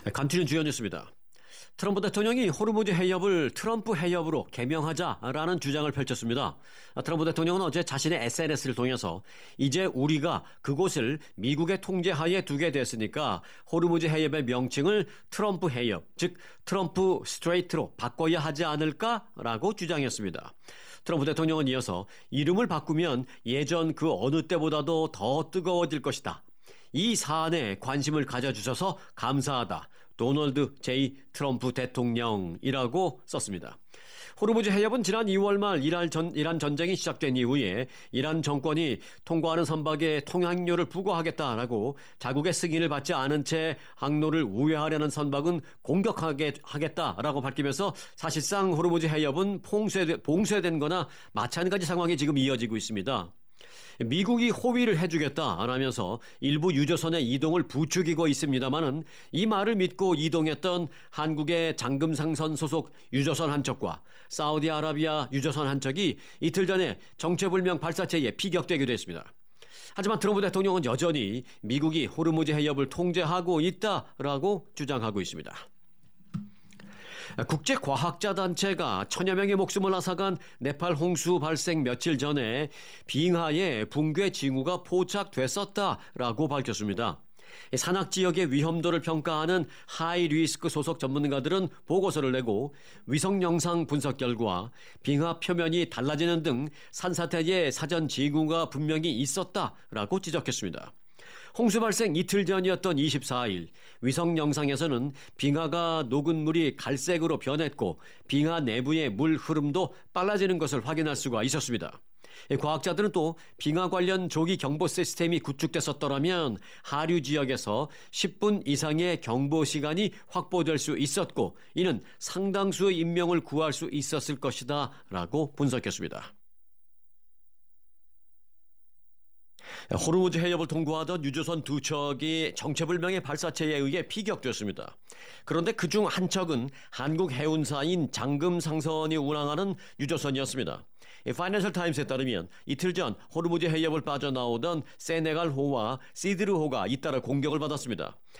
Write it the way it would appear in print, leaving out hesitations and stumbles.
간추린 주요 뉴스입니다. 트럼프 대통령이 호르무즈 해협을 트럼프 해협으로 개명하자라는 주장을 펼쳤습니다. 트럼프 대통령은 어제 자신의 SNS를 통해서 이제 우리가 그곳을 미국의 통제하에 두게 됐으니까 호르무즈 해협의 명칭을 트럼프 해협, 즉 트럼프 스트레이트로 바꿔야 하지 않을까라고 주장했습니다. 트럼프 대통령은 이어서 이름을 바꾸면 예전 그 어느 때보다도 더 뜨거워질 것이다. 이 사안에 관심을 가져주셔서 감사하다. 도널드 J. 트럼프 대통령이라고 썼습니다. 호르무즈 해협은 지난 2월 말 이란 전쟁이 시작된 이후에 이란 정권이 통과하는 선박에 통행료를 부과하겠다라고 자국의 승인을 받지 않은 채 항로를 우회하려는 선박은 공격하겠다라고 밝히면서 사실상 호르무즈 해협은 봉쇄된 거나 마찬가지 상황이 지금 이어지고 있습니다. 미국이 호위를 해주겠다라면서 일부 유조선의 이동을 부추기고 있습니다만은 이 말을 믿고 이동했던 한국의 장금상선 소속 유조선 한 척과 사우디아라비아 유조선 한 척이 이틀 전에 정체불명 발사체에 피격되기도 했습니다. 하지만 트럼프 대통령은 여전히 미국이 호르무즈 해협을 통제하고 있다라고 주장하고 있습니다. 국제과학자단체가 천여 명의 목숨을 앗아간 네팔 홍수 발생 며칠 전에 빙하에 붕괴 징후가 포착됐었다라고 밝혔습니다. 산악지역의 위험도를 평가하는 하이리스크 소속 전문가들은 보고서를 내고 위성 영상 분석 결과 빙하 표면이 달라지는 등 산사태의 사전 징후가 분명히 있었다라고 지적했습니다. 홍수 발생 이틀 전이었던 24일 위성 영상에서는 빙하가 녹은 물이 갈색으로 변했고 빙하 내부의 물 흐름도 빨라지는 것을 확인할 수가 있었습니다. 과학자들은 또 빙하 관련 조기 경보 시스템이 구축됐었더라면 하류 지역에서 10분 이상의 경보 시간이 확보될 수 있었고 이는 상당수의 인명을 구할 수 있었을 것이다 라고 분석했습니다. 호르무즈 해협을 통과하던 유조선 두 척이 정체불명의 발사체에 의해 피격됐습니다. 그런데 그중 한 척은 한국 해운사인 장금상선이 운항하는 유조선이었습니다. 파이낸셜 타임스에 따르면 이틀 전 호르무즈 해협을 빠져나오던 세네갈호와 시드르호가 잇따라 공격을 받았습니다.